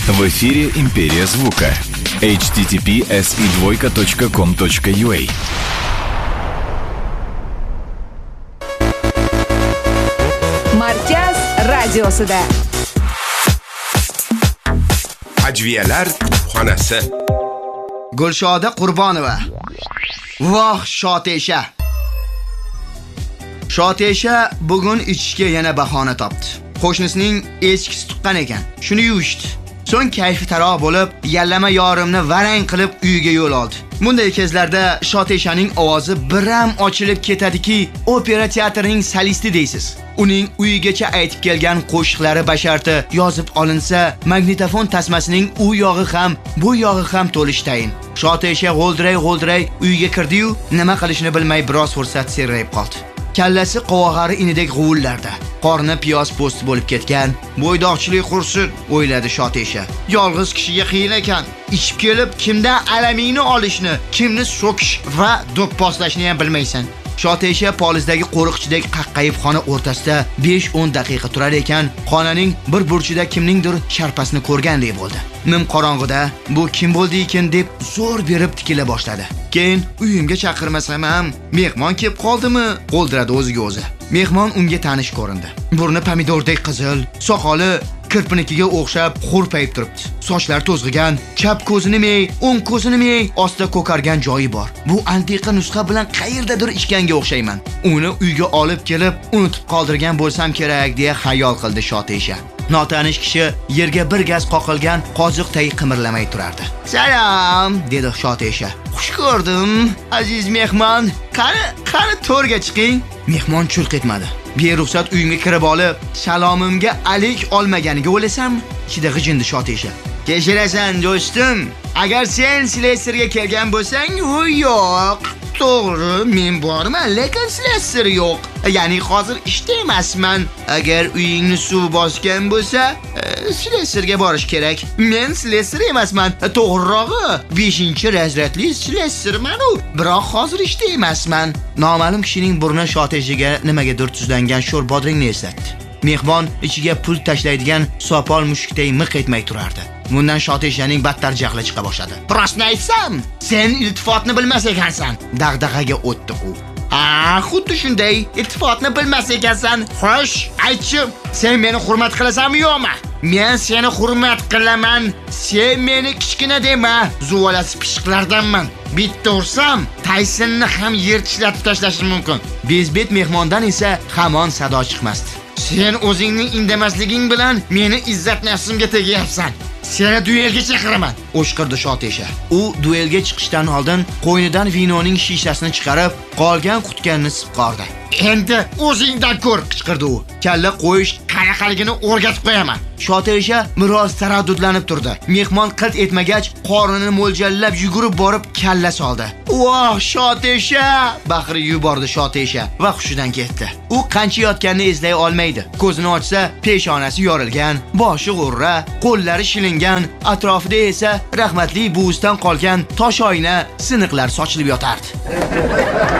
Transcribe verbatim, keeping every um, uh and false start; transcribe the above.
В эфире «Империя звука». эйч ти ти пи эс и двойка точка ком точка ю а. Markaz radiosida. Ajviyalar xonasi. Gulshoda Qurbonova. Voh Shotesha. Shotesha bugun ichishga yana bahona topdi. Qo'shnisining eskisi tuqqan ekan. Shuni yuvishdi. So'ng kayfi taro bo'lib, yallama yorimni varang qilib uyiga yo'l oldi. Bunday kezlarda Shoteshaning ovozi biram ochilib ketadiki, opera teatrining solisti deysiz. Uning uyigacha aytib kelgan qo'shiqlari basharti yozib olinsa, magnitofon tasmasining u yog'i ham, bu yog'i ham to'lishtayin. Shotesha g'oldiray-g'oldiray uyiga kirdi-yu, nima qilishini bilmay biroz fursat serrayib qoldi. Kallasi qovog'ari inidek g'uvullarda. Qorni piyoz po'st bo'lib ketgan. Bo'ydoqchilik qursin, o'yladi Shotesha. Yolg'iz kishiga qiyin ekan. Ichib kelib kimdan alamingni olishni, kimni so'kish va do'pposlashni ham bilmaysan. Shotesha polizdagi qo'riqchidek qaqqayib xona o'rtasida besh o'n daqiqa turar ekan, xonaning bir burchida kimningdir sharpasini ko'rgandek bo'ldi. Nim qorong'ida bu kim bo'ldi ekan deb zo'r berib tikila boshladi. Keyin uyimga chaqirmasam ham mehmon kelib qoldimi? Qo'ldiradi o'ziga o'zi. Mehmon unga tanish ko'rindi. Burni pomidordek qizil, soqoli kirpinikiga o'xshab xo'rpayib turibdi. Sochlar to'zg'igan, chap ko'zini mey, o'ng ko'zini mey, ostida ko'kargan joyi bor. Bu antiqa nusxa bilan qayerdadir ichganga o'xshayman. Uni uyga olib kelib, unutib qoldirgan bo'lsam kerak deya xayol qildi Shotesha. Notanish kishi yerga bir gaz qoqilgan qoziqday qimirlamay turardi. "Salom", dedi Shotesha. "Xush ko'rdim, aziz mehmon. Qani, qani to'rga chiqing." Mehmon churq etmadi. Beruxsat uyimga kirib olib, salomimga alik olmaganiga o'lasammi? Ichida g'ijindi Shotesha. "Kechirasan do'stim. Agar sen Slesserga kelgan bo'lsang, u yo'q. To'g'ri, men borman, lekin Slesser yo'q. Ya'ni hozir ishda emasman. Agar uyingni suv bosgan bo'lsa, Slesserga borish kerak. Men Slesser emasman. To'g'rirog'i, beshinchi razryadli Slesserman u. Biroq hozir ishda emasman." Noma'lum kishining burni Shoteshaga nimagadir tuzlangan sho'r bodringni eslatdi. Mehmon ichiga pul tashlaydigan sopol mushukday miq etmay turardi. Bundan Shoteshaning battar jahli chiqa boshladi. "Rostni aytsam, sen iltifotni bilmas ekansan." Dag'dag'aga o'tdi u. "Ha, xuddi shunday. Iltifotni bilmas ekansan. Xo'sh, aytchi, sen meni hurmat qilasanmi yo'qmi?" "Men seni hurmat qilaman. Sen meni kichkina dema. Zuvalasi pishiqlardanman. Bitta ursam, Taysonni ham yer tishlatib tashlashim mumkin." Bezbet mehmondan esa hamon sado chiqmasdi. "Sen o'zingning indamasliging bilan meni izzat nafsimga tegyapsan. Seni duelga chaqiraman", o'shqirdi Shotesha. U duelga chiqishdan oldin qo'ynidan vinoning shishasini chiqarib, qolgan qutganini sipqordi. "Endi o'zingdan ko'r", qichqirdi u. "Kalla qo'yish qanaqaligini o'rgatib qo'yaman." Shotesha biroz taraddudlanib turdi. Mehmon qilt etmagach, qornini mo'ljallab yugurib borib kalla soldi. "Voh, Shotesha!" baqirib yubordi Shotesha va hushidan ketdi. U qancha yotganini eslay olmaydi. Ko'zini ochsa, peshonasi yorilgan, boshi g'urra, qo'llari shilingan, atrofida esa rahmatli buvisidan qolgan tosh oyna siniqlar sochilib yotardi.